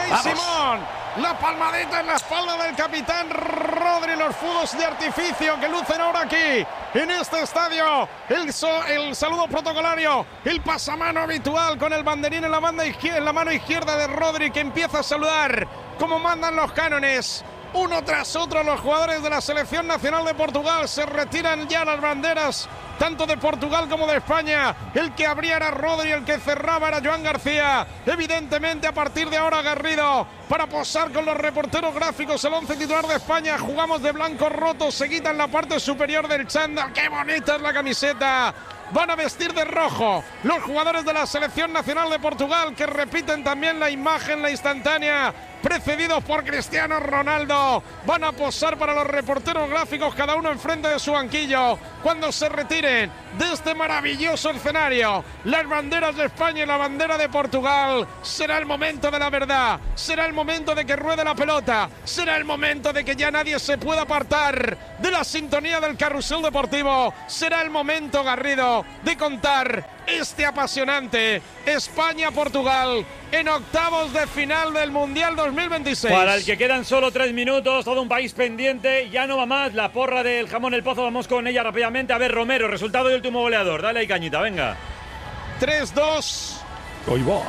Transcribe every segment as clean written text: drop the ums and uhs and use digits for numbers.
Unai Simón. La palmadita en la espalda del capitán Rodri. Los fuegos de artificio que lucen ahora aquí en este estadio. El saludo protocolario, el pasamano habitual con el banderín en la mano izquierda de Rodri, que empieza a saludar como mandan los cánones. Uno tras otro los jugadores de la selección nacional de Portugal se retiran ya las banderas, tanto de Portugal como de España. El que abría era Rodri, el que cerraba era Joan García. Evidentemente a partir de ahora Garrido para posar con los reporteros gráficos. El 11 titular de España, jugamos de blanco roto, se quitan la parte superior del chándal. ¡Qué bonita es la camiseta! Van a vestir de rojo los jugadores de la selección nacional de Portugal, que repiten también la imagen, la instantánea, precedidos por Cristiano Ronaldo. Van a posar para los reporteros gráficos, cada uno enfrente de su banquillo, cuando se retiren de este maravilloso escenario las banderas de España y la bandera de Portugal. Será el momento de la verdad, será el momento de que ruede la pelota, será el momento de que ya nadie se pueda apartar de la sintonía del carrusel deportivo. Será el momento, Garrido, de contar este apasionante España-Portugal en octavos de final del Mundial 2026. Para el que quedan solo 3 minutos, todo un país pendiente, ya no va más. La porra del jamón El Pozo, vamos con ella rápidamente. A ver, Romero, resultado y último goleador. Dale ahí cañita, venga. 3-2. Hoy va.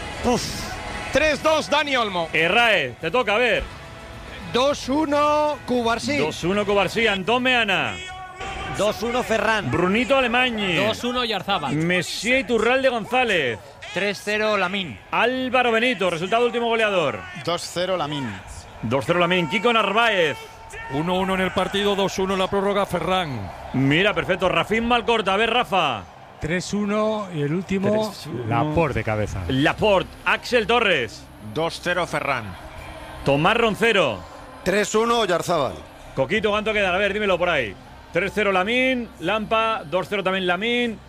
3-2, Dani Olmo. Errae, te toca, a ver. 2-1, Cubarsí. 2-1 Cubarsí, Antón Meana. 2-1, Ferran. Brunito Alemany. 2-1, Yarzábal. Messier Iturralde González. 3-0, Lamín. Álvaro Benito, resultado último goleador. 2-0, Lamín. 2-0 Lamín. Kiko Narváez. 1-1 en el partido, 2-1 en la prórroga, Ferran. Mira, perfecto. Rafín Malcorta, a ver, Rafa. 3-1 y el último, Laporte de cabeza. Laporte. Axel Torres. 2-0, Ferran. Tomás Roncero. 3-1, Yarzábal. Coquito, ¿cuánto quedan? A ver, dímelo por ahí. 3-0 Lamín, Lampa, 2-0 también Lamín,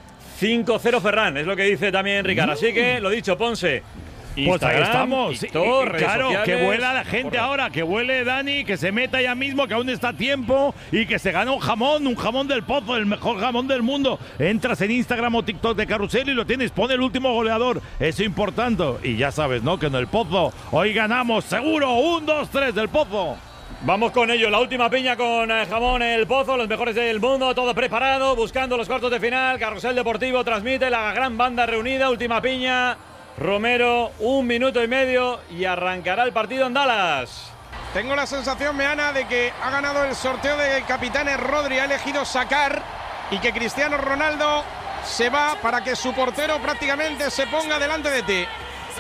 5-0 Ferran, es lo que dice también Ricard. Así que, lo dicho, Ponce. Pues ahí estamos. TikTok, Claro, sociales, que vuela la gente ahora, que vuele Dani, que se meta ya mismo, que aún está a tiempo y que se gana un jamón del Pozo, el mejor jamón del mundo. Entras en Instagram o TikTok de Carrusel y lo tienes, pone el último goleador. Eso es importante. Y ya sabes, ¿no? Que en el Pozo hoy ganamos seguro. 1, 2, 3 del Pozo. Vamos con ello, la última piña con jamón El Pozo, los mejores del mundo, todo preparado, buscando los cuartos de final. Carrusel Deportivo transmite la gran banda reunida, última piña. Romero, 1 minuto y medio y arrancará el partido en Dallas. Tengo la sensación, Meana, de que ha ganado el sorteo de capitanes. Rodri ha elegido sacar y que Cristiano Ronaldo se va para que su portero prácticamente se ponga delante de ti.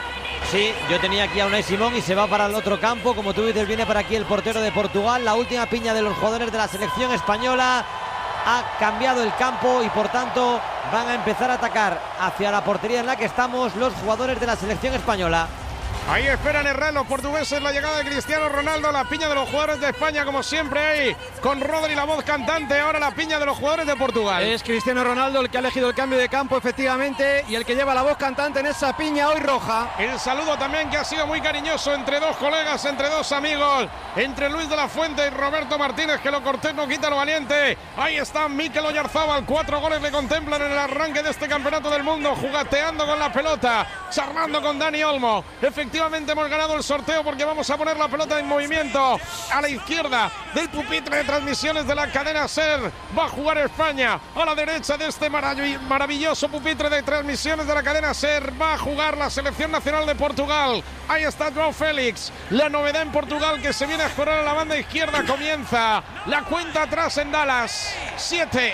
Sí, yo tenía aquí a Unai Simón y se va para el otro campo. Como tú dices, viene para aquí el portero de Portugal. La última piña de los jugadores de la selección española ha cambiado el campo y por tanto van a empezar a atacar hacia la portería en la que estamos los jugadores de la selección española. Ahí esperan errar los portugueses la llegada de Cristiano Ronaldo, la piña de los jugadores de España, como siempre ahí, con Rodri la voz cantante, ahora la piña de los jugadores de Portugal. Es Cristiano Ronaldo el que ha elegido el cambio de campo, efectivamente, y el que lleva la voz cantante en esa piña hoy roja. El saludo también que ha sido muy cariñoso entre dos colegas, entre dos amigos, entre Luis de la Fuente y Roberto Martínez, que lo cortés no quita lo valiente. Ahí está Mikel Oyarzabal, 4 goles le contemplan en el arranque de este campeonato del mundo, jugateando con la pelota, charlando con Dani Olmo. Efectivamente hemos ganado el sorteo porque vamos a poner la pelota en movimiento a la izquierda del pupitre de transmisiones de la cadena SER. Va a jugar España a la derecha de este maravilloso pupitre de transmisiones de la cadena SER. Va a jugar la selección nacional de Portugal. Ahí está João Félix, la novedad en Portugal que se viene a escorar a la banda izquierda. Comienza la cuenta atrás en Dallas. 7,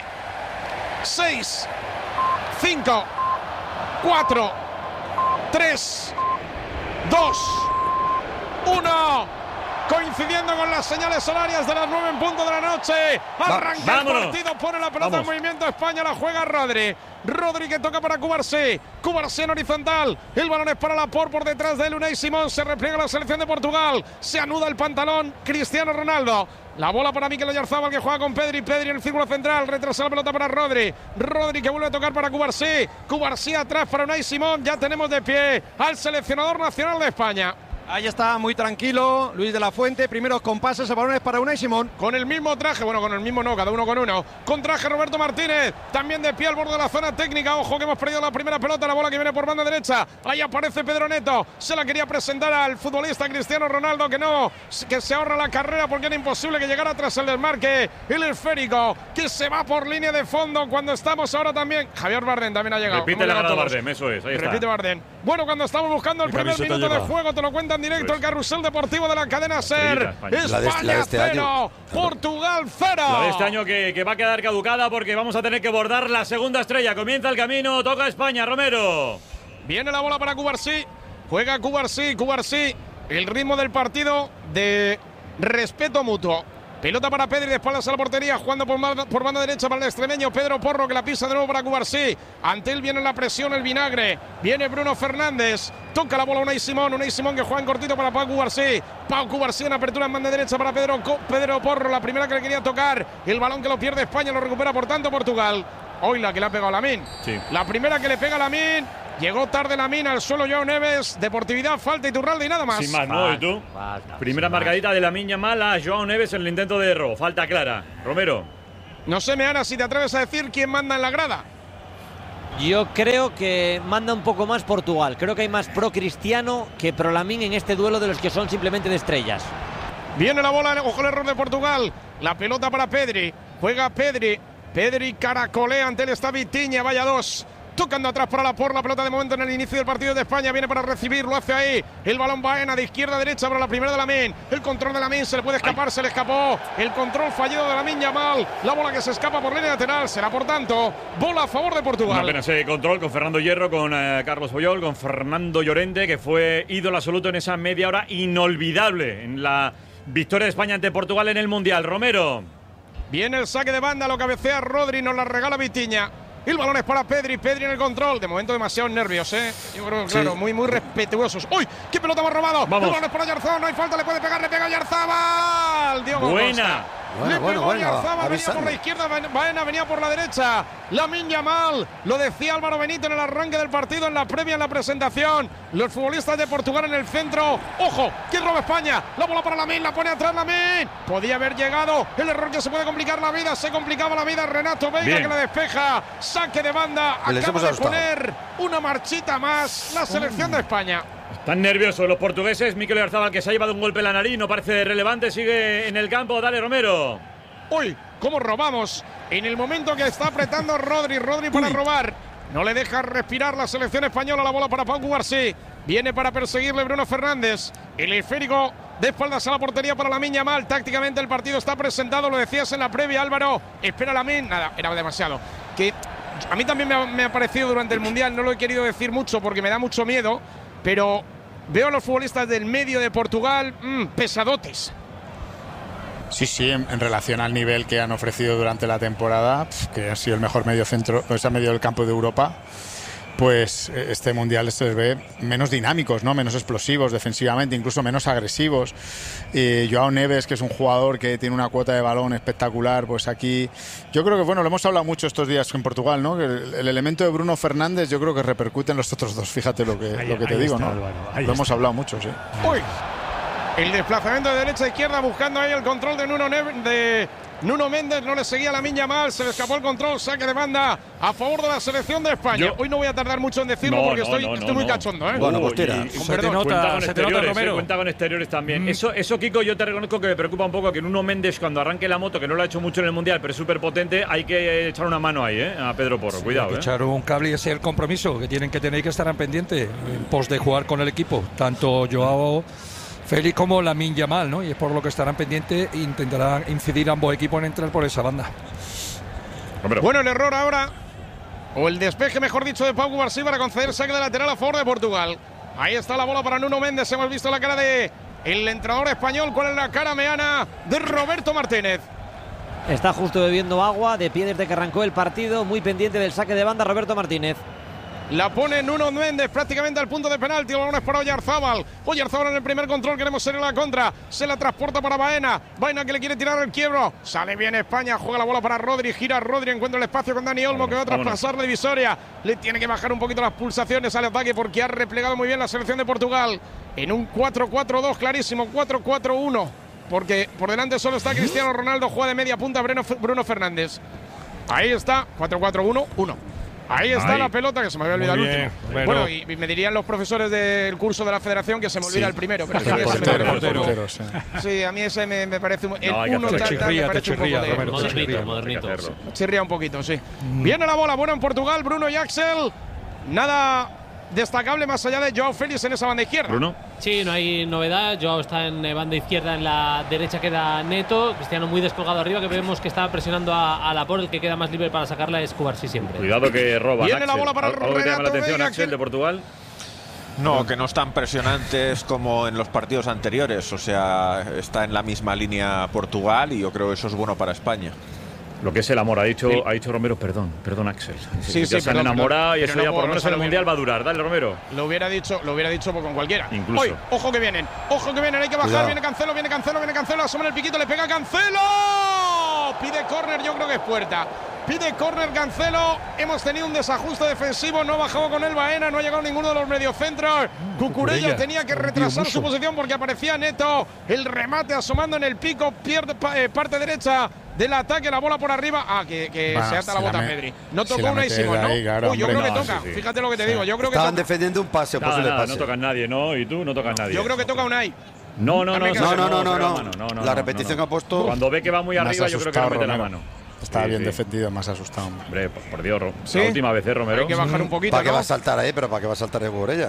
6, 5, 4, 3, 2, 1, coincidiendo con las señales horarias de las 9 en punto de la noche. Arranca el partido, pone la pelota en movimiento España, la juega Rodri. Rodri que toca para Cubarsí. Cubarsí en horizontal. El balón es para Laporte, por detrás de él Unai Simón. Se repliega la selección de Portugal. Se anuda el pantalón Cristiano Ronaldo. La bola para Mikel Oyarzabal que juega con Pedri. Pedri en el círculo central. Retrasa la pelota para Rodri. Rodri que vuelve a tocar para Cubarsí. Cubarsí atrás para Unai Simón. Ya tenemos de pie al seleccionador nacional de España. Ahí está, muy tranquilo, Luis de la Fuente. Primeros compases, el balón es para Unai Simón. Con el mismo traje, bueno, con el mismo no, cada uno con uno. Con traje Roberto Martínez, también de pie al borde de la zona técnica. Ojo que hemos perdido la primera pelota, la bola que viene por banda derecha. Ahí aparece Pedro Neto. Se la quería presentar al futbolista Cristiano Ronaldo, que se ahorra la carrera porque era imposible que llegara tras el desmarque. El esférico que se va por línea de fondo cuando estamos ahora también. Javier Bardem también ha llegado. Repite la grada Bardem, eso es, ahí está. Repite Bardem. Bueno, cuando estamos buscando el primer minuto de juego, te lo cuenta en directo el carrusel deportivo de la cadena SER. España 0, Portugal 0. La de este año que va a quedar caducada porque vamos a tener que bordar la segunda estrella. Comienza el camino, toca España, Romero. Viene la bola para Cubarsí. Juega Cubarsí. El ritmo del partido de respeto mutuo. Pelota para Pedri, de espaldas a la portería, jugando por banda derecha para el extremeño Pedro Porro, que la pisa de nuevo para Cubarsí. Ante él viene la presión, el vinagre. Viene Bruno Fernández. Toca la bola Unai Simón que juega en cortito para Pau Cubarsí. Pau Cubarsí en apertura en banda derecha para Pedro Porro, la primera que le quería tocar. El balón que lo pierde España, lo recupera por tanto Portugal. Hoy la que le ha pegado Lamine. Sí. La primera que le pega Lamine. Llegó tarde Lamine al suelo, Joao Neves. Deportividad, falta Iturralde y nada más. Sin más, ¿no? ¿Y tú? Primera marcadita de Lamine Yamal a Joao Neves en el intento de robo. Falta clara. Romero. No sé, Meana, si te atreves a decir quién manda en la grada. Yo creo que manda un poco más Portugal. Creo que hay más pro Cristiano que pro Lamine en este duelo de los que son simplemente de estrellas. Viene la bola, ojo el error de Portugal. La pelota para Pedri. Juega Pedri. Pedri caracolea, ante él está Vitinha, vaya dos. Tocando atrás por la pelota de momento en el inicio del partido de España. Viene para recibir, lo hace ahí. El balón Baena de izquierda a derecha para la primera de Lamine. El control de Lamine, se le puede escapar, se le escapó. El control fallido de Lamine Yamal. La bola que se escapa por línea lateral. Será por tanto bola a favor de Portugal. Apenas control con Fernando Hierro, con Carlos Puyol, con Fernando Llorente, que fue ídolo absoluto en esa media hora inolvidable en la victoria de España ante Portugal en el Mundial. Romero. Viene el saque de banda, lo cabecea Rodri, nos la regala Vitinha. El balón es para Pedri en el control. De momento demasiados nervios, Yo creo que, claro, muy respetuosos. ¡Uy! ¡Qué pelota hemos robado! Vamos. El balón es para Oyarzabal, no hay falta, le puede pegar, le pega Oyarzabal. Diogo Buena. Le pegó Oyarzabal, venía por la izquierda, Baena venía por la derecha. Lamine Yamal, lo decía Álvaro Benito en el arranque del partido, en la previa, en la presentación. Los futbolistas de Portugal en el centro. ¡Ojo! ¿Quién roba España? La bola para Lamine, la pone atrás Lamine. Podía haber llegado. El error que se puede complicar la vida, se complicaba la vida. Renato Veiga, bien, que la despeja. Saque de banda. Acaba de poner una marchita más la selección de España. Están nerviosos los portugueses. Mikel Oyarzabal, que se ha llevado un golpe en la nariz, no parece relevante, sigue en el campo. Dale, Romero. Uy, cómo robamos. En el momento que está apretando Rodri para robar. No le deja respirar la selección española. La bola para Pau Cubarsí. Viene para perseguirle Bruno Fernández. El esférico de espaldas a la portería para Lamine Yamal. Tácticamente el partido está presentado, lo decías en la previa, Álvaro. Espera Lamine. Nada, era demasiado. Que a mí también me ha parecido durante el Mundial, no lo he querido decir mucho porque me da mucho miedo, pero veo a los futbolistas del medio de Portugal pesadotes. Sí, en relación al nivel que han ofrecido durante la temporada, que ha sido el mejor medio del campo de Europa, pues este Mundial se ve menos dinámicos, ¿no? Menos explosivos defensivamente, incluso menos agresivos. Joao Neves, que es un jugador que tiene una cuota de balón espectacular, pues aquí yo creo que, bueno, lo hemos hablado mucho estos días en Portugal, ¿no? Que el elemento de Bruno Fernández yo creo que repercute en los otros dos, fíjate lo que te digo, ¿no? Lo hemos hablado mucho, sí. ¡Uy! El desplazamiento de derecha a izquierda buscando ahí el control de Nuno Méndez, no le seguía Lamine Yamal, se le escapó el control, saque de banda a favor de la selección de España. Hoy no voy a tardar mucho en decirlo porque estoy muy cachondo, Bueno, pues tira. Se te nota, Romero. Cuenta con exteriores también. Eso, Kiko, yo te reconozco que me preocupa un poco que Nuno Méndez, cuando arranque la moto, que no lo ha hecho mucho en el Mundial, pero es súper potente, hay que echar una mano ahí, a Pedro Porro. Cuidado, hay que echar un cable y ese es el compromiso que tienen que tener y que estarán pendientes en pos de jugar con el equipo. Tanto Joao Félix como Lamine Yamal, ¿no? Y es por lo que estarán pendientes e intentarán incidir ambos equipos en entrar por esa banda. Bueno, el error ahora, o el despeje, mejor dicho, de Pau Cubarsí para conceder saque de lateral a favor de Portugal. Ahí está la bola para Nuno Méndez. Hemos visto la cara de el entrenador español. ¿Cuál es la cara, Meana, de Roberto Martínez? Está justo bebiendo agua, de pie desde que arrancó el partido, muy pendiente del saque de banda Roberto Martínez. La pone Nuno Méndez prácticamente al punto de penalti. El balón es para Oyarzábal. Oyarzábal en el primer control. Queremos ser en la contra. Se la transporta para Baena. Baena que le quiere tirar el quiebro. Sale bien España. Juega la bola para Rodri. Gira Rodri. Encuentra el espacio con Dani Olmo, que va a traspasar la divisoria. Le tiene que bajar un poquito las pulsaciones al ataque porque ha replegado muy bien la selección de Portugal. En un 4-4-2 clarísimo. 4-4-1. Porque por delante solo está Cristiano Ronaldo. Juega de media punta Bruno Fernández. Ahí está. 4-4-1-1. Ahí está la pelota, que se me había olvidado el último. Bueno, y me dirían los profesores del curso de la federación que se me olvida el primero. Pero sí, a mí ese me parece el uno me parece un poco modernito. Chirría un poquito, sí. Viene la bola, buena en Portugal, Bruno y Axel. Nada destacable más allá de Joao Félix en esa banda izquierda. Bruno. Sí, no hay novedad. Joao está en banda izquierda, en la derecha queda Neto. Cristiano muy descolgado arriba, que vemos que está presionando a Laporte. El que queda más libre para sacarla es Cubarsí siempre. Cuidado que roba. Viene la bola para ¿Algo que te llama la atención, Axel, de Portugal? No, que no están presionantes como en los partidos anteriores. O sea, está en la misma línea Portugal y yo creo que eso es bueno para España. Lo que es el amor, ha dicho Romero, perdón Axel. Sí, se han enamorado y eso ya por lo menos en el Mundial va a durar. Dale, Romero. Lo hubiera dicho con cualquiera. Incluso. Hoy, ojo que vienen, hay que bajar. Cuidado. Viene Cancelo, asoma en el piquito, le pega Cancelo. Pide córner, yo creo que es puerta. Pide córner Cancelo. Hemos tenido un desajuste defensivo. No ha bajado con el Baena. No ha llegado ninguno de los mediocentros. Cucurella tenía que retrasar su posición porque aparecía Neto. El remate asomando en el pico. Pierde parte derecha del ataque. La bola por arriba. Que se ata la bota Pedri. No tocó una Simón, ¿no? Claro, yo creo que toca. Sí. Fíjate lo que te digo. Yo creo que estaban defendiendo un pase. No tocan nadie, ¿no? Y tú no tocas nadie. Yo creo que toca Unai. No. La repetición ha puesto. Cuando ve que va muy arriba, yo creo que no mete la mano. Estaba bien defendido, más asustado. Hombre, por Dios, la última vez, Romero. Hay que bajar un poquito. ¿Para qué va a saltar ahí? Pero ¿para qué va a saltar de Cucurella?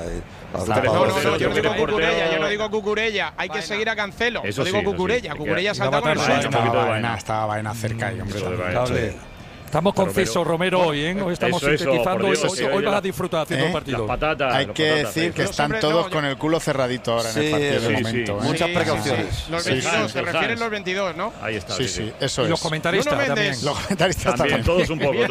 Yo no digo Cucurella. Hay que seguir a Cancelo. Yo digo Cucurella. Cucurella salta con el suelo. Estaba Baena cerca ahí, hombre. Estamos concisos, Romero, hoy, ¿eh? Hoy estamos sintetizando. Hoy vas a disfrutar haciendo el partido. Hay que decir que están todos con el culo cerradito ahora en el partido de momento. Muchas precauciones. Los 22, se refieren los 22, ¿no? Ahí está. Sí, eso es. Y los comentaristas también. Los comentaristas también. Todos un poco.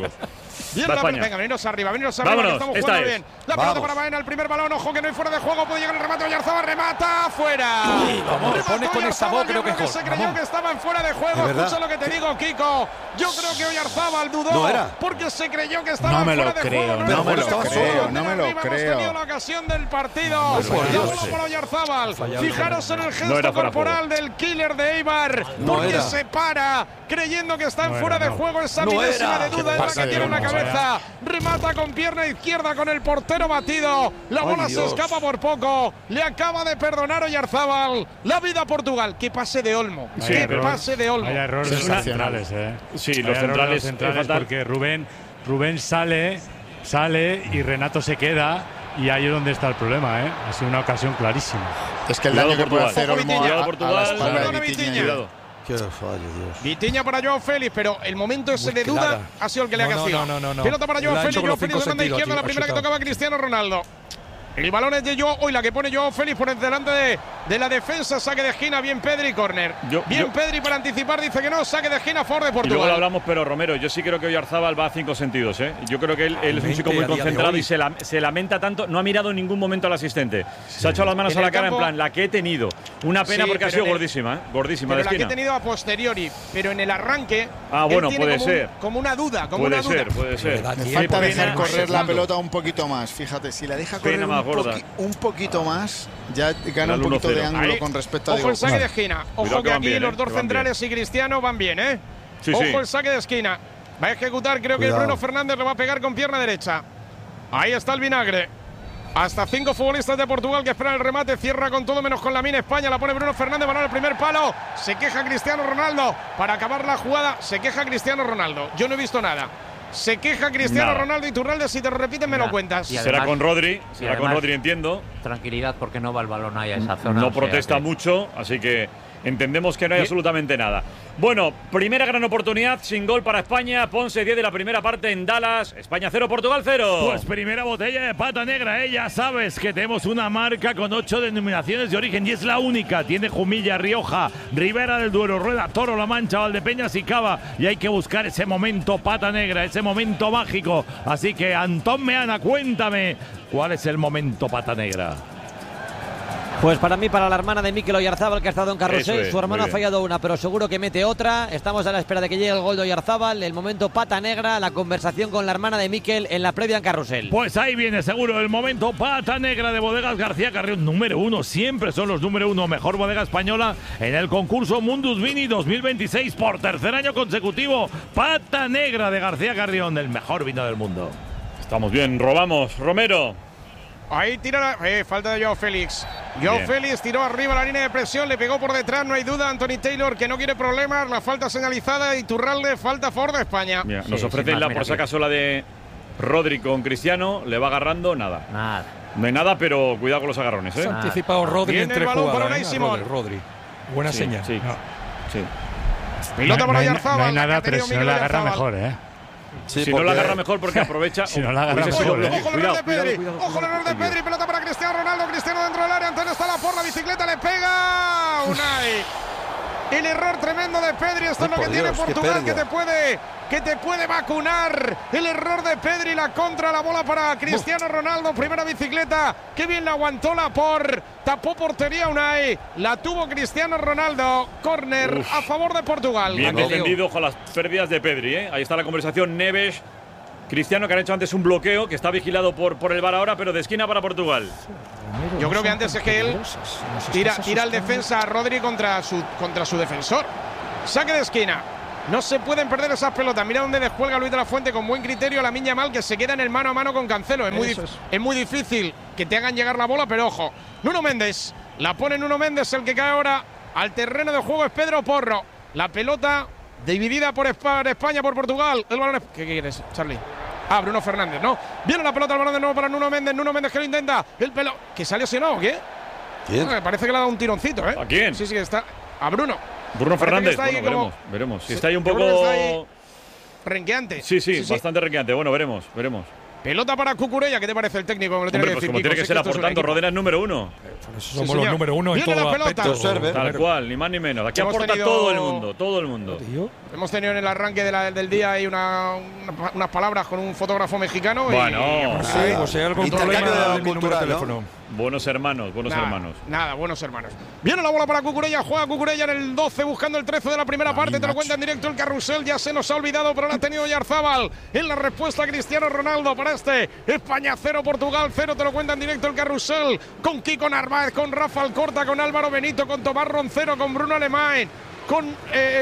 Venga, veniros arriba, vámonos, que estamos jugando bien. La pelota para Baena, el primer balón, ojo que no hay fuera de juego, puede llegar el remate, Oyarzábal remata, fuera. Vamos, pones con esa voz, creo que es gol. Se creyó que estaba en fuera de juego, escucha lo que te digo, Kiko. Yo creo que Oyarzábal dudó, porque se creyó que estaba en fuera de juego. No me lo creo. Hemos tenido la ocasión del partido. La bola para Oyarzábal. Fijaros en el gesto corporal del killer de Eibar, porque se para, creyendo que está en fuera de juego. Esa milésima de duda es la que tiene en la cabeza. Remata con pierna izquierda con el portero batido. La bola se escapa por poco. Le acaba de perdonar Oyarzábal la vida a Portugal. Qué pase de Olmo. Pase de Olmo. Hay errores centrales, Sí, los centrales porque Rubén sale y Renato se queda. Y ahí es donde está el problema, ¿eh? Ha sido una ocasión clarísima. Es que el daño que puede hacer Olmo a la espalda de Vitinha. Qué fallo, Dios. Vitinha para Joao Félix, pero el momento ese de duda ha sido el que le ha castigado. No. Pelota para Joao Félix, Joao Félix de banda izquierda, la primera que tocaba Cristiano Ronaldo. El balón es de Joao, hoy la que pone Joao Félix por delante de la defensa, saque de esquina, bien Pedri, córner. Pedri para anticipar, dice que no, saque de esquina a favor de Portugal. Y luego lo hablamos, pero Romero, yo sí creo que Oyarzábal va a 5 sentidos, ¿eh? Yo creo que él es un chico muy concentrado y se lamenta tanto, no ha mirado en ningún momento al asistente. Se ha echado las manos a la cara en plan, la que he tenido. Una pena porque ha sido gordísima, gordísima de esquina. La que he tenido a posteriori, pero en el arranque puede ser. Como una duda, puede ser. Me falta dejar correr la pelota un poquito más, fíjate, si la deja correr un poquito más, ya gana un poquito de ángulo con respecto a Ojo el saque de esquina. Ojo que aquí los dos centrales y Cristiano van bien, ¿eh? Ojo el saque de esquina. Va a ejecutar, creo que Bruno Fernández lo va a pegar con pierna derecha. Ahí está el vinagre. Hasta 5 futbolistas de Portugal que esperan el remate. Cierra con todo menos con Lamine. España la pone Bruno Fernández. Balón al primer palo. Se queja Cristiano Ronaldo. Para acabar la jugada, se queja Cristiano Ronaldo. Yo no he visto nada. Se queja Cristiano Ronaldo y Turralde, si te lo repiten me lo cuentas. Y además, será con Rodri, entiendo. Tranquilidad porque no va el balón ahí a esa zona. No protesta mucho, así que entendemos que no hay absolutamente nada. Bueno, primera gran oportunidad sin gol para España. Ponce 10 de la primera parte en Dallas. España 0, Portugal 0. Pues primera botella de pata negra, ya sabes que tenemos una marca con 8 denominaciones de origen y es la única. Tiene Jumilla, Rioja, Ribera del Duero, Rueda, Toro, La Mancha, Valdepeñas y Cava. Y hay que buscar ese momento pata negra, ese momento mágico. Así que Antón Meana, cuéntame, ¿cuál es el momento pata negra? Pues para mí, para la hermana de Mikel Oyarzábal, que ha estado en carrusel, su hermano ha fallado una, pero seguro que mete otra. Estamos a la espera de que llegue el gol de Oyarzábal, el momento pata negra, la conversación con la hermana de Mikel en la previa en carrusel. Pues ahí viene seguro el momento pata negra de Bodegas García Carrión, número 1, siempre son los número 1, mejor bodega española en el concurso Mundus Vini 2026 por tercer año consecutivo. Pata negra de García Carrión, el mejor vino del mundo. Estamos bien, robamos. Romero. Ahí tira falta de Joao Félix. Joao Félix tiró arriba la línea de presión, le pegó por detrás, no hay duda. Anthony Taylor, que no quiere problemas, la falta señalizada. Y Turralde, falta a favor de España. Mira, nos ofrecen por si acaso la de Rodri con Cristiano, le va agarrando nada. No hay nada, pero cuidado con los agarrones. Se ha anticipado Rodri en entre jugadas. Rodri. Buena señal. Sí. Pilota para Oyarzábal. No hay nada, pero si no la agarra mejor, Sí, si no la agarra mejor porque aprovecha. Si no la agarra mejor. Ojo el error de Pedri. Ojo el error de Pedri. Pelota para Cristiano Ronaldo. Cristiano dentro del área. Antonio está por la bicicleta. Le pega Unai. El error tremendo de Pedri. Esto es lo que tiene Portugal, que te puede vacunar. El error de Pedri, la contra, la bola para Cristiano Ronaldo. Primera bicicleta. Qué bien la aguantó tapó portería Unai. La tuvo Cristiano Ronaldo. Córner a favor de Portugal. Bien defendido con las pérdidas de Pedri. Ahí está la conversación. Neves, Cristiano, que han hecho antes un bloqueo, que está vigilado por el VAR ahora, pero de esquina para Portugal. Yo creo que antes es que él tira al defensa a Rodri contra su defensor. Saque de esquina. No se pueden perder esas pelotas. Mira dónde descuelga Luis de la Fuente con buen criterio la Lamine Yamal, que se queda en el mano a mano con Cancelo. Es muy difícil que te hagan llegar la bola, pero ojo. Nuno Méndez. La pone Nuno Méndez, el que cae ahora al terreno de juego es Pedro Porro. La pelota dividida por España, por Portugal. El balón es… ¿Qué quieres, Charlie? Bruno Fernández, ¿no? Viene la pelota al balón de nuevo para Nuno Méndez. Nuno Méndez que lo intenta. ¿Que sale así o no? ¿Qué? ¿Quién? Parece que le ha dado un tironcito, ¿eh? ¿A quién? Sí, está. A Bruno. Bruno Fernández. Bueno, veremos. Si está ahí un poco… renqueante. Sí, bastante renqueante. Bueno, veremos. Pelota para Cucurella. ¿Qué te parece el técnico? Hombre, pues como tiene que ser aportando, Rodena es número 1. Somos los número 1 en todo aspecto. Tal cual, ni más ni menos. Aquí aporta todo el mundo. Hemos tenido en el arranque del día ahí unas palabras con un fotógrafo mexicano. Bueno, algún problema de cultura, teléfono. Buenos hermanos. Buenos hermanos. Viene la bola para Cucurella, juega Cucurella en el 12 buscando el 13 de la primera parte, te lo cuenta en directo el carrusel, ya se nos ha olvidado, pero lo ha tenido Oyarzábal en la respuesta a Cristiano Ronaldo para España 0, Portugal 0, te lo cuenta en directo el carrusel, con Kiko Narváez, con Rafa Alcorta, con Álvaro Benito, con Tomás Roncero, con Bruno Alemán, con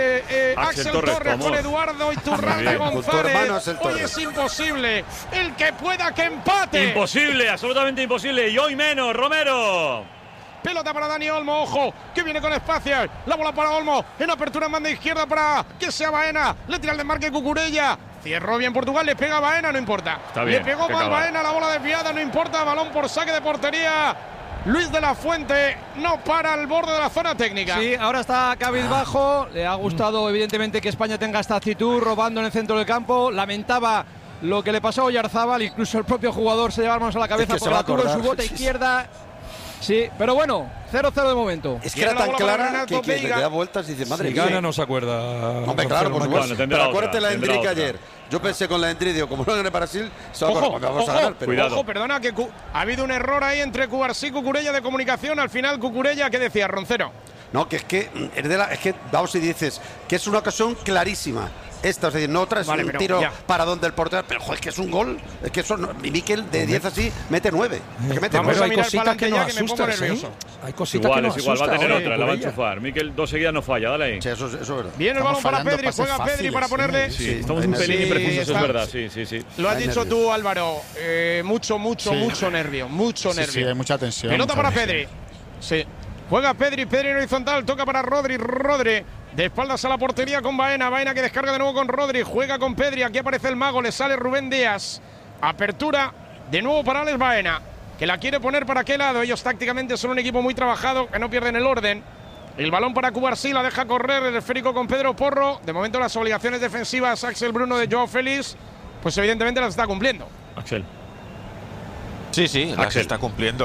Axel Torres, con Eduardo Iturralde González. Hoy es imposible el que pueda que empate. Imposible, absolutamente imposible. Y hoy menos, Romero. Pelota para Dani Olmo, ojo, que viene con espacio. La bola para Olmo, en apertura en banda izquierda para que sea Baena. Le tira el desmarque Cucurella. Cierró bien Portugal, le pega a Baena, no importa. Le pegó mal Baena, la bola desviada, no importa. Balón por saque de portería. Luis de la Fuente no para al borde de la zona técnica. Sí, ahora está cabizbajo. Le ha gustado evidentemente que España tenga esta actitud, robando en el centro del campo. Lamentaba lo que le pasó a Oyarzábal, incluso el propio jugador se lleva manos a la cabeza por la tuvo en su bota izquierda. Sí, pero bueno, 0-0 de momento. Es que era tan clara que le da vueltas y dice, madre mía. Si gana no se acuerda. Hombre, claro, por supuesto. Pero acuérdate la Endrick ayer. Yo pensé con la Endrick, como no gane Brasil, vamos a ganar. Pero ojo, perdona, que ha habido un error ahí entre Cubarsí y Cucurella de comunicación. Al final, Cucurella, ¿qué decía, Roncero? No, que es que vamos y dices que es una ocasión clarísima. Esta, es decir, no otra, es un tiro para donde el portero. Pero, joder, es que es un gol. Es que eso, Mikel de 10 así mete 9. Vamos a mirar cositas que nos asustan, Hay cositas que nos asustan. Va a tener otra, la va a enchufar. Mikel 2 seguidas no falla, dale ahí. Sí, eso es verdad. Viene el balón para Pedri, juega Pedri para ponerle. Sí, estamos un pelín imprecisos, es verdad. Sí. Lo has dicho tú, Álvaro. Mucho nervio. Sí, hay mucha tensión. Pelota para Pedri. Sí. Juega Pedri en horizontal, toca para Rodri. De espaldas a la portería con Baena que descarga de nuevo con Rodri, juega con Pedri, aquí aparece el mago, le sale Rubén Díaz. Apertura de nuevo para Alex Baena, que la quiere poner para qué lado. Ellos tácticamente son un equipo muy trabajado, que no pierden el orden. El balón para Cubarsí, la deja correr el esférico con Pedro Porro. De momento las obligaciones defensivas Axel Bruno de Joao Félix, pues evidentemente las está cumpliendo. Axel. Sí, las está cumpliendo.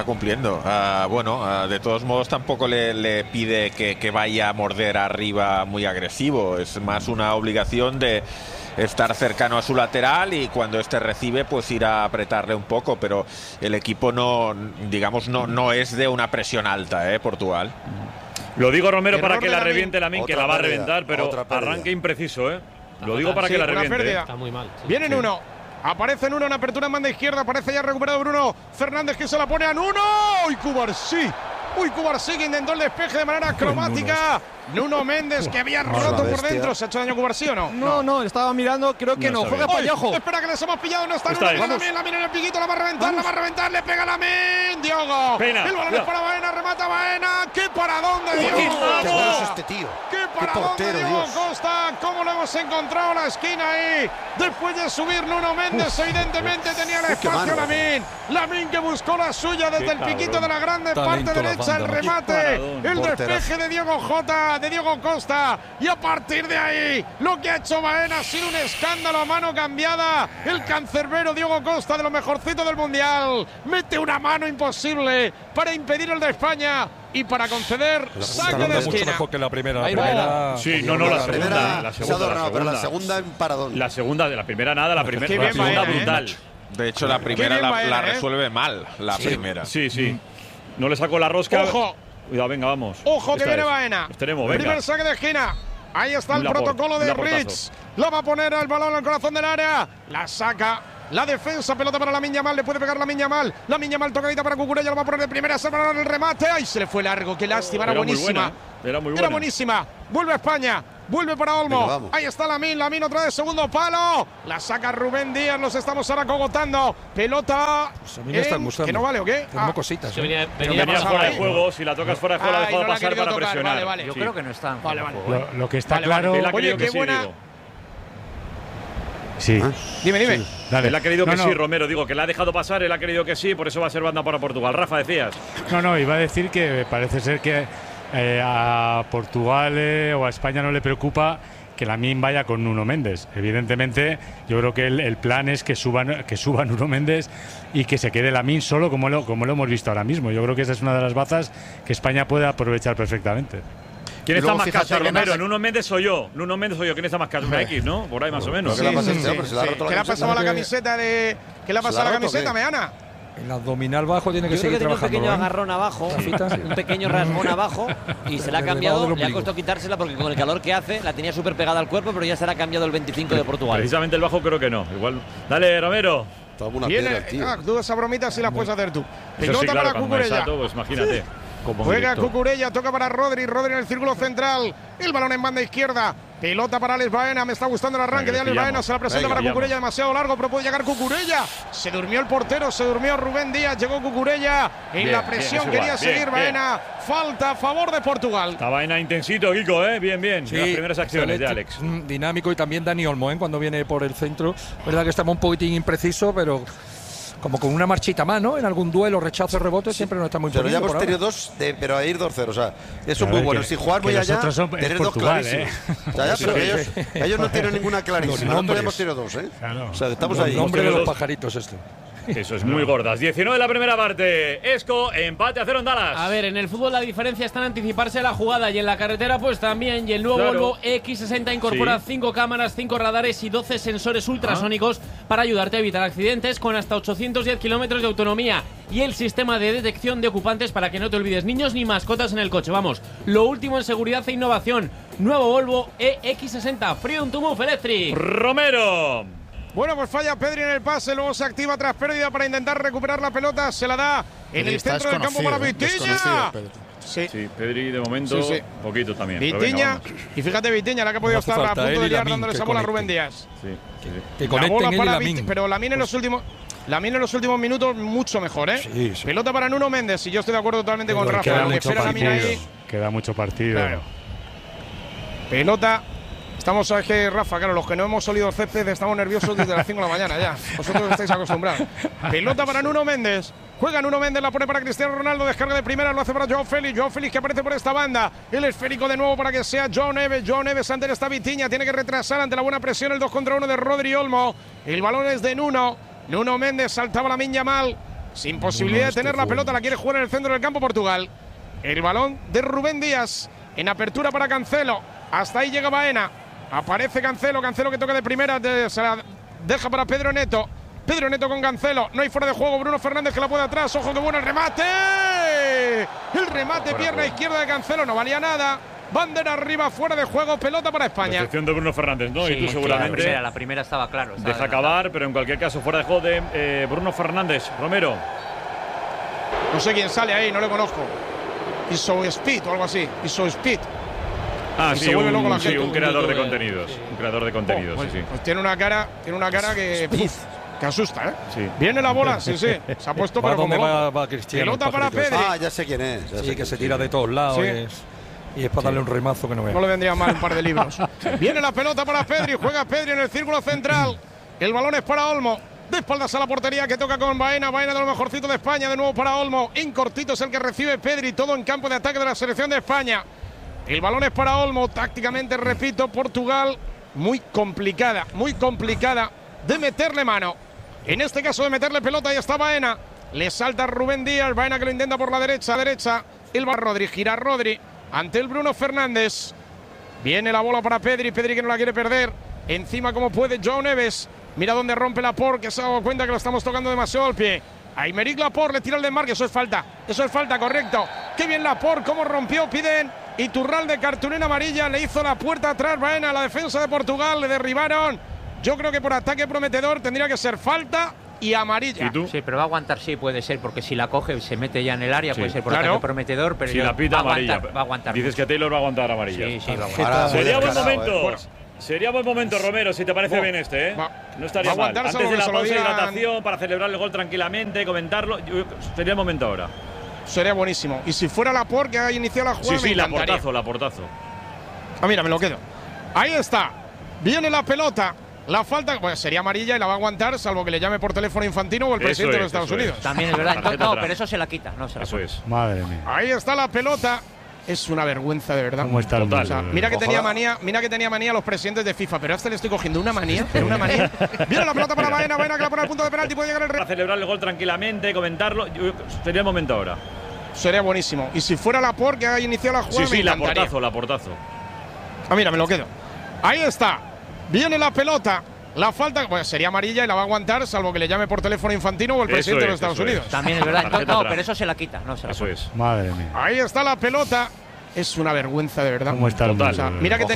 De todos modos tampoco le pide que vaya a morder arriba muy agresivo. Es más una obligación de estar cercano a su lateral y cuando este recibe, pues ir a apretarle un poco. Pero el equipo no es de una presión alta, Portugal. Lo digo, Romero, para que la reviente Lamine, que la va a reventar, pero arranque impreciso, Lo digo para que la reviente. Está muy mal. Viene Nuno. Aparece Nuno en apertura en banda izquierda. Aparece ya recuperado Bruno Fernández, que se la pone a Nuno. ¡Y Cubarsí! Cubarsí, que intentó el despeje de manera cromática. Nuno Méndez, que había roto por dentro. ¿Se ha hecho daño Cubarsí o no? No, estaba mirando, creo que no. Juega Pallejo. Espera, que les hemos pillado. No está Nuno. Lamine en el piquito, la va a reventar, le pega Lamine. Diogo. El balón es para Baena, remata Baena. ¡Qué paradón de Diogo! ¡Qué bueno es este tío! ¡Qué paradón de Diogo Costa! ¿Cómo lo hemos encontrado en la esquina ahí? Después de subir Nuno Méndez, evidentemente tenía el espacio Lamine. Lamine, que buscó la suya desde el piquito de la grande parte derecha. El remate, el despeje de Diogo Jota, de Diogo Costa, y a partir de ahí lo que ha hecho Baena ha sido un escándalo a mano cambiada. El cancerbero Diogo Costa, de lo mejorcito del Mundial, mete una mano imposible para impedir el de España y para conceder saque de esquina. Mucho mejor que la primera. La segunda. Pero la segunda en paradón. La segunda, de la primera nada, la segunda brutal. De hecho, la primera la resuelve mal, la primera. Sí. No le sacó la rosca. ¡Ojo! Cuidado, venga, vamos. ¡Ojo, que viene Baena! Tenemos, venga. Primer saque de esquina. Ahí está el protocolo de Rich. Lo va a poner al balón al corazón del área. La saca. La defensa, pelota para Lamine Yamal, le puede pegar Lamine Yamal. Lamine Yamal tocadita para Cucurella, lo va a poner de primera, se va a dar el remate. ¡Ay, se le fue largo! ¡Qué lástima! Era buenísima. Era buenísima. Vuelve a España. Vuelve para Olmo. Venga, ahí está Lamine otra vez, segundo palo. La saca Rubén Díaz, nos estamos ahora cogotando. Pelota. ¿Que no vale o qué? Tenemos cositas. Venía fuera de juego. Si la tocas fuera de juego, la ha dejado pasar para presionar. Yo creo que no está. Lo que está claro. Oye, qué buena. Sí. Dime. Sí. Él ha querido que sí, Romero. Digo que la ha dejado pasar, él ha querido que sí, por eso va a ser banda para Portugal. Rafa, decías. No, iba a decir que parece ser que a Portugal o a España no le preocupa que Lamine vaya con Nuno Méndez. Evidentemente, yo creo que el plan es que suba Nuno Méndez y que se quede Lamine solo, como lo hemos visto ahora mismo. Yo creo que esa es una de las bazas que España puede aprovechar perfectamente. ¿Quién está más cacho, Romero? ¿Nuno Méndez o yo? ¿Nuno Méndez o yo? ¿Quién está más cacho? Una X, ¿no? Por ahí más o menos. ¿Qué le ha pasado a la camiseta de... ¿Qué le ha pasado a la camiseta, Meana? El abdominal bajo tiene que seguir trabajando. Tiene un pequeño agarrón abajo, un pequeño rasgón abajo, y se la ha cambiado. Le ha costado quitársela porque con el calor que hace la tenía súper pegada al cuerpo, pero ya se la ha cambiado el 25 de Portugal. Precisamente el bajo creo que no. Igual. Dale, Romero. Viene, tú esa bromita sí la puedes hacer tú. Pelota para Cucurella. Pues imagínate. Juega Cucurella, toca para Rodri en el círculo central. El balón en banda izquierda. Pelota para Alex Baena. Me está gustando el arranque de Alex Baena. Se la presenta para Cucurella, demasiado largo, pero puede llegar Cucurella. Se durmió el portero, se durmió Rubén Díaz. Llegó Cucurella. En la presión quería seguir Baena. Falta a favor de Portugal. Está Baena intensito, Kiko, Bien. Sí, las primeras acciones de Alex. Dinámico, y también Dani Olmo, cuando viene por el centro. Verdad que estamos un poquitín impreciso, pero como con una marchita más, ¿no? En algún duelo, rechazo, rebote, siempre no está muy pero ya hemos tenido dos, pero a ir 2-0, o sea, eso es muy bueno. Si jugar muy allá, tener dos clarísimos. O sea, pero ellos no tienen ninguna clarísima. Nosotros hemos tenido dos, Claro. O sea, estamos ahí. El nombre de los pajaritos esto. Eso es muy gordas. 19 de la primera parte. Esco, empate a 0 en Dallas. A ver, en el fútbol la diferencia está en anticiparse a la jugada, y en la carretera pues también. Y el nuevo Volvo X60 incorpora 5 cámaras, 5 radares y 12 sensores ultrasónicos para ayudarte a evitar accidentes, con hasta 810 kilómetros de autonomía, y el sistema de detección de ocupantes para que no te olvides niños ni mascotas en el coche. Vamos, lo último en seguridad e innovación. Nuevo Volvo EX60 Freedom to Move Electric. Romero. Bueno, pues falla Pedri en el pase, luego se activa tras pérdida para intentar recuperar la pelota. Se la da en el centro del campo para Vitinha. Sí, Pedri de momento, poquito también. Vitinha, y fíjate Vitinha, la que ha podido estar a punto de liar dándole esa bola a Rubén Díaz. Que conecten él y Lamine. Pero Lamine en los últimos minutos mucho mejor, Sí. Pelota para Nuno Méndez, y yo estoy de acuerdo totalmente con Rafa. Queda mucho partido. Claro. Pelota. Estamos, ¿sabes qué, Rafa? Claro, los que no hemos olido el césped estamos nerviosos desde las 5 de la mañana ya. Vosotros estáis acostumbrados. Pelota para Nuno Méndez. Juega Nuno Méndez, la pone para Cristiano Ronaldo. Descarga de primera, lo hace para Joao Félix. Joao Félix que aparece por esta banda. El esférico de nuevo para que sea Joao Neves. Joao Neves ante esta Vitinha. Tiene que retrasar ante la buena presión el 2 contra 1 de Rodri Olmo. El balón es de Nuno. Nuno Méndez saltaba Lamine Yamal. Sin posibilidad de tener la pelota. La quiere jugar en el centro del campo Portugal. El balón de Rubén Díaz. En apertura para Cancelo. Hasta ahí llega Baena. Aparece Cancelo. Cancelo que toca de primera. Se la deja para Pedro Neto. Pedro Neto con Cancelo, no hay fuera de juego, Bruno Fernández que la puede atrás, ojo que bueno el remate. El remate, pierna izquierda de Cancelo, no valía nada. Bandera arriba, fuera de juego, pelota para España. Excepción de Bruno Fernández, ¿no? Sí, y tú seguramente. la primera estaba claro. Deja acabar, pero en cualquier caso fuera de juego de Bruno Fernández. Romero. No sé quién sale ahí, no le conozco. Iso Speed o algo así, Iso Speed. Ah, y sí, se vuelve loco la gente. un creador de contenidos. Un creador de contenidos, bueno, sí. Pues tiene una cara que asusta, ¿eh? Sí. Viene la bola, sí. Se ha puesto para dónde va Cristiano? Pelota para Pedri. Ah, ya sé quién es. Sí, que se tira de todos lados. Y es para darle un remazo que no vea. No le vendría mal un par de libros. Viene la pelota para Pedri, juega Pedri en el círculo central. El balón es para Olmo. De espaldas a la portería que toca con Baena. Baena de lo mejorcito de España. De nuevo para Olmo. En cortito es el que recibe Pedri. Todo en campo de ataque de la selección de España. El balón es para Olmo. Tácticamente, repito, Portugal muy complicada de meterle mano. En este caso de meterle pelota, ahí está Baena. Le salta Rubén Díaz. Baena que lo intenta por la derecha. El va Rodri. Gira Rodri. Ante el Bruno Fernández. Viene la bola para Pedri. Pedri que no la quiere perder. Encima como puede Joao Neves. Mira dónde rompe Laporte, que se ha dado cuenta que lo estamos tocando demasiado al pie. Aymeric Laporte le tira el desmarque. Eso es falta, correcto. Qué bien Laporte, cómo rompió. Piden Iturralde cartulina amarilla. Le hizo la puerta atrás Baena a la defensa de Portugal. Le derribaron. Yo creo que por ataque prometedor tendría que ser falta y amarilla. ¿Y tú? Sí, pero va a aguantar, sí, puede ser, porque si la coge se mete ya en el área, puede ser por ataque prometedor, pero si la pita amarilla. Va a aguantar. Dices que Taylor va a aguantar amarilla. Sí, va a aguantar. Sería buen momento. Sería buen momento, Romero, si te parece bien este, ¿eh? No estaría mal. Antes de la pausa de hidratación, para celebrar el gol tranquilamente, comentarlo, sería el momento ahora. Sería buenísimo. Y si fuera Laporte que ha iniciado la jugada, sí, Laportazo. Ah, mira, me lo quedo. Ahí está. Viene la pelota. La falta, pues sería amarilla y la va a aguantar, salvo que le llame por teléfono Infantino o el presidente de los Estados Unidos. También es verdad. No, pero eso se la quita. No se la eso es. Madre mía. Ahí está la pelota. Es una vergüenza, de verdad. ¿Cómo está o sea, mira que tenía manía los presidentes de FIFA, pero a este le estoy cogiendo una manía. Viene la pelota para Baena que la pone al punto de penalti, puede llegar el para celebrar el gol tranquilamente, comentarlo, sería el momento ahora. Sería buenísimo. Y si fuera Laporte que ha iniciado la jugada, sí, Laportazo. Ah, mira, me lo quedo. Ahí está. Viene la pelota. La falta, pues sería amarilla y la va a aguantar, salvo que le llame por teléfono Infantino o el presidente de los Estados Unidos. También es verdad. No, pero eso se la quita. No se la eso es. Madre mía. Ahí está la pelota. Es una vergüenza, de verdad. ¿Cómo está mira que tenía